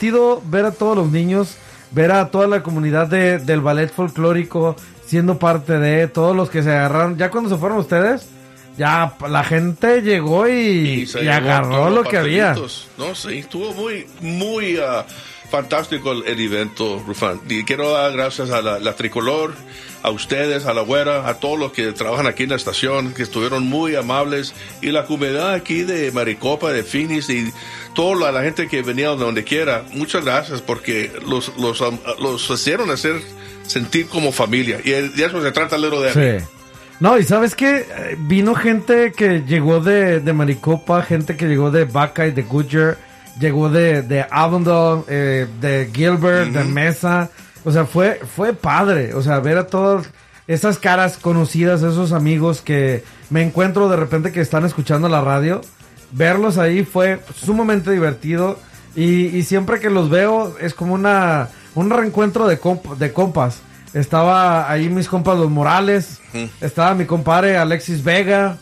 divertido ver a todos los niños, ver a toda la comunidad del ballet folclórico siendo parte de todos los que se agarraron. Ya cuando se fueron ustedes, ya la gente llegó y agarró lo que había. No, sí, estuvo muy, muy fantástico el evento, Rufán. Y quiero dar gracias a la Tricolor, a ustedes, a la Güera, a todos los que trabajan aquí en la estación, que estuvieron muy amables, y la comunidad aquí de Maricopa, de Phoenix, y toda la gente que venía de donde quiera. Muchas gracias, porque los hicieron hacer sentir como familia, y de eso se trata Little Debbie. Sí. No, y ¿sabes qué? Vino gente que llegó de Maricopa, gente que llegó de Buckeye, de Goodyear, llegó de Avondale, de Gilbert, de Mesa. O sea, fue padre. O sea, ver a todas esas caras conocidas, esos amigos que me encuentro de repente que están escuchando la radio. Verlos ahí fue sumamente divertido. Y siempre que los veo es como un reencuentro de compas. Estaba ahí mis compas los Morales. Estaba mi compadre Alexis Vega.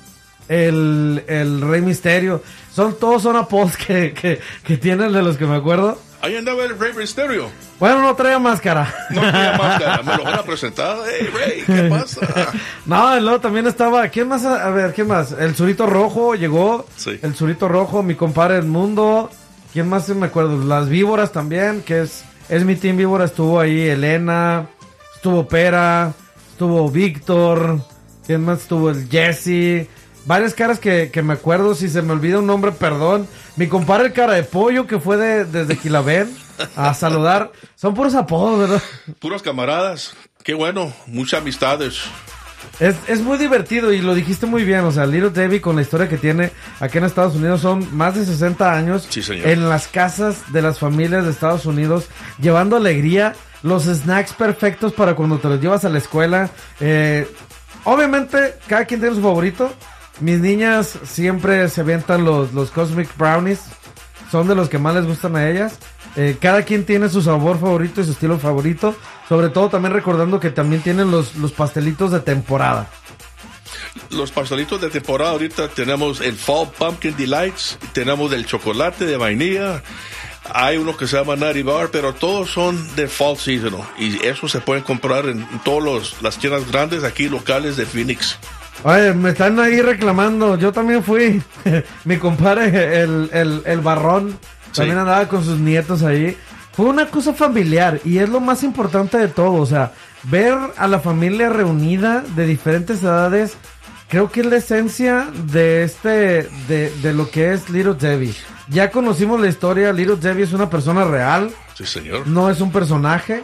El Rey Misterio. Todos son apodos que tienen, de los que me acuerdo. Ahí andaba el Rey Misterio. Bueno, no traía máscara. No traía máscara, me lo van a presentar. Hey, Rey, ¿qué pasa? No, y luego también estaba, ¿quién más? A ver, ¿quién más? El Zurito Rojo llegó. Sí. El Zurito Rojo, mi compadre Edmundo. ¿Quién más me acuerdo? Las Víboras también, que es mi team Víbora. Estuvo ahí Elena, estuvo Pera, estuvo Víctor. ¿Quién más estuvo? El Jesse. Varias caras que me acuerdo. Si se me olvida un nombre, perdón. Mi compadre el Cara de Pollo, que fue desde Quilabén a saludar. Son puros apodos, ¿verdad? Puros camaradas. Qué bueno. Muchas amistades. Es muy divertido y lo dijiste muy bien. O sea, Little Debbie, con la historia que tiene aquí en Estados Unidos, son más de 60 años. Sí, señor. En las casas de las familias de Estados Unidos, llevando alegría, los snacks perfectos para cuando te los llevas a la escuela. Obviamente, cada quien tiene su favorito. Mis niñas siempre se avientan los Cosmic Brownies. Son de los que más les gustan a ellas. Cada quien tiene su sabor favorito y su estilo favorito. Sobre todo también recordando que también tienen los pastelitos de temporada. Los pastelitos de temporada ahorita tenemos el Fall Pumpkin Delights. Tenemos el chocolate de vainilla. Hay uno que se llama Nutty Bar, pero todos son de Fall Seasonal. Y eso se pueden comprar en todas las tiendas grandes aquí locales de Phoenix. Oye, me están ahí reclamando. Yo también fui. Mi compadre, el Barrón, también andaba con sus nietos ahí. Fue una cosa familiar y es lo más importante de todo. O sea, ver a la familia reunida de diferentes edades, creo que es la esencia de lo que es Little Debbie. Ya conocimos la historia. Little Debbie es una persona real. Sí, señor. No es un personaje.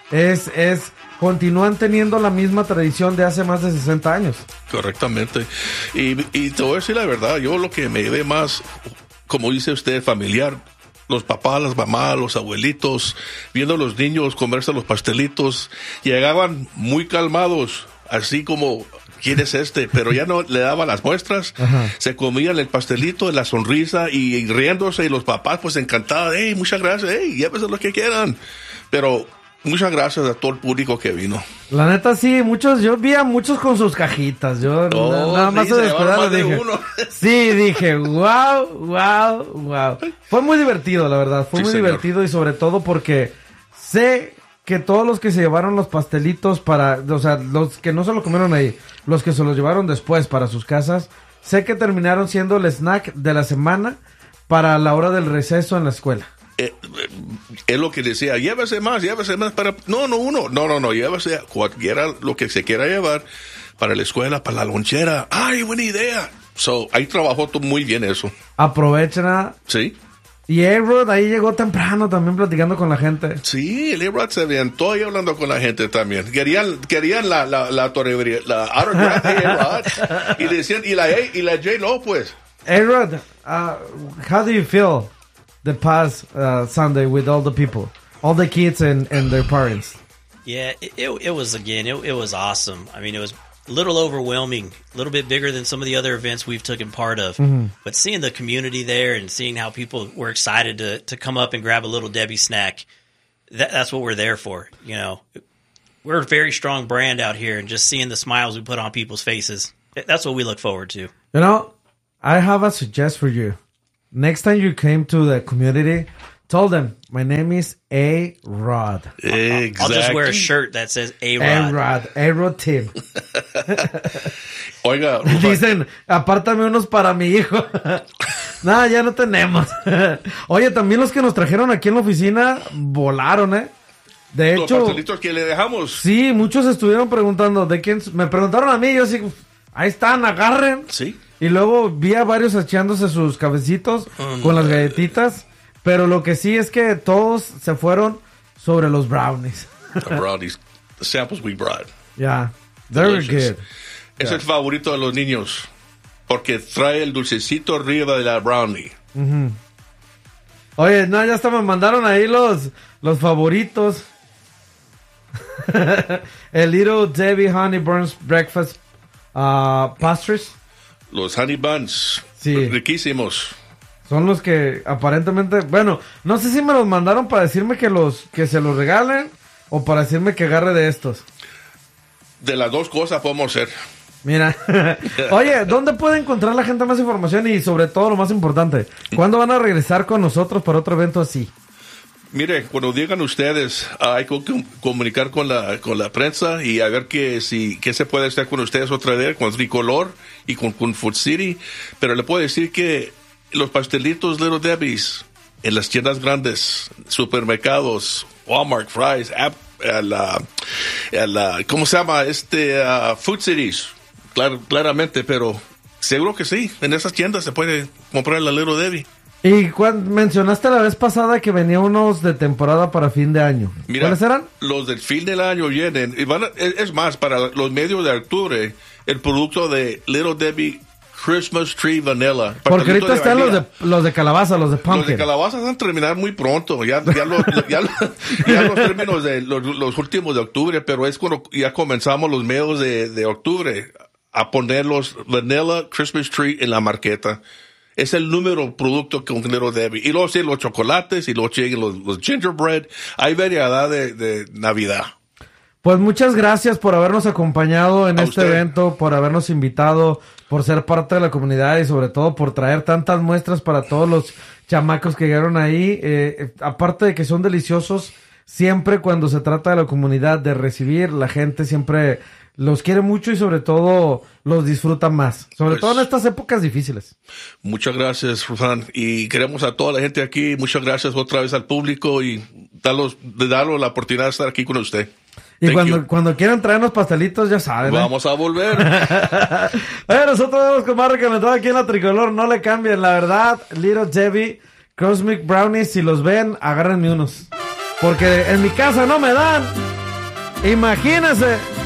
Continúan teniendo la misma tradición de hace más de 60 años. Correctamente. Y te voy a decir la verdad, yo lo que me ve más, como dice usted, familiar, los papás, las mamás, los abuelitos, viendo a los niños comerse los pastelitos, llegaban muy calmados, así como, ¿quién es este? Pero ya no le daban las muestras. Ajá. Se comían el pastelito, la sonrisa y riéndose, y los papás pues encantados, hey, muchas gracias, hey, llévese lo que quieran. Pero muchas gracias a todo el público que vino. La neta sí, yo vi a muchos con sus cajitas. Yo nada más se descuidaron, dije. Sí, dije, wow. Fue muy divertido, la verdad. Fue muy divertido, y sobre todo porque sé que todos los que se llevaron los pastelitos o sea, los que no se lo comieron ahí, los que se los llevaron después para sus casas, sé que terminaron siendo el snack de la semana para la hora del receso en la escuela. Es lo que decía, llévese más para... No, llévese cualquiera lo que se quiera llevar para la escuela, para la lonchera. ¡Ay, buena idea! Ahí trabajó muy bien eso. Aprovechen. Sí. Y A-Rod ahí llegó temprano también platicando con la gente. Sí, el A-Rod se aventó ahí hablando con la gente también. Querían la autograph de A-Rod. Y decían, y la J-Lo, pues. A-Rod, how do you feel the past Sunday with all the people, all the kids and their parents? Yeah, it was, again, it was awesome. I mean, it was a little overwhelming, a little bit bigger than some of the other events we've taken part of. Mm-hmm. But seeing the community there and seeing how people were excited to come up and grab a Little Debbie snack, that's what we're there for. You know, we're a very strong brand out here, and just seeing the smiles we put on people's faces, that's what we look forward to. You know, I have a suggestion for you. Next time you came to the community, Told them, my name is A-Rod. Exactly. I'll just wear a shirt that says A-Rod. A-Rod. A-Rod Team. Oiga, Dicen, apártame unos para mi hijo. Nada, ya no tenemos. Oye, también los que nos trajeron aquí en la oficina volaron, ¿eh? De los hecho, pastelitos que le dejamos. sí, muchos estuvieron preguntando de quién. Me preguntaron a mí, yo así, ahí están, agarren. Sí. Y luego vi a varios echándose sus cabecitos con las galletitas. Pero lo que sí es que todos se fueron sobre los brownies. The brownies, the samples we brought. Yeah, very Delicious. good. Es el favorito de los niños. Porque trae el dulcecito arriba de la brownie. Oye, no, ya hasta me mandaron ahí los favoritos. El Little Debbie Honey Burns Breakfast Pastries. Los honey buns. Sí. Riquísimos. Son los que aparentemente, bueno, no sé si me los mandaron para decirme que se los regalen o para decirme que agarre de estos. De las dos cosas podemos hacer. Mira, oye, ¿dónde puede encontrar la gente más información y sobre todo lo más importante? ¿Cuándo van a regresar con nosotros para otro evento así? Mire, cuando digan ustedes, hay que comunicar con la prensa y a ver qué se puede hacer con ustedes otra vez, con Tricolor y con Food City. Pero le puedo decir que los pastelitos Little Debbie's en las tiendas grandes, supermercados, Walmart, Fry's, ¿cómo se llama? Food Cities, claramente, pero seguro que sí, en esas tiendas se puede comprar la Little Debbie. Y mencionaste la vez pasada que venían unos de temporada para fin de año. Mira, ¿cuáles eran? Los del fin del año vienen, y es más, para los medios de octubre, el producto de Little Debbie Christmas Tree Vanilla. Porque ahorita están vainilla. los de calabaza, los de pumpkin. Los de calabaza van a terminar muy pronto, ya los términos de los últimos de octubre, pero es cuando ya comenzamos los medios de octubre a poner los Vanilla Christmas Tree en la marqueta. Es el número producto con Little Debbie. Y luego sí, los chocolates, y luego siguen los gingerbread. Hay variedad de Navidad. Pues muchas gracias por habernos acompañado en A este usted. evento, por habernos invitado, por ser parte de la comunidad y sobre todo por traer tantas muestras para todos los chamacos que llegaron ahí. Aparte de que son deliciosos, siempre cuando se trata de la comunidad, de recibir, la gente siempre los quiere mucho y sobre todo los disfruta más. Sobre Pues, todo en estas épocas difíciles. Muchas gracias, Rufán. Y queremos a toda la gente aquí. Muchas gracias otra vez al público y darles la oportunidad de estar aquí con usted. Y Thank you. cuando quieran traernos pastelitos, ya saben. Vamos a volver. Nosotros vamos con más recomendado aquí en la Tricolor. No le cambien, la verdad. Little Debbie Cosmic Brownies, si los ven, agárrenme unos. Porque en mi casa no me dan. Imagínense.